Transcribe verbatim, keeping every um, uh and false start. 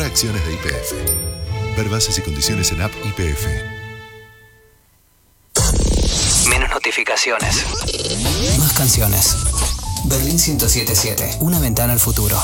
para acciones de Y P F. Ver bases y condiciones en app Y P F. Menos notificaciones. Más canciones. Berlín ciento siete punto siete. Una ventana al futuro.